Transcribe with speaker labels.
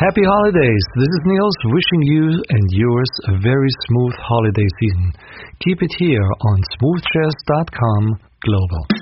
Speaker 1: Happy holidays. This is Niels wishing you and yours a very smooth holiday season. Keep it here on smoothjazz.com Global.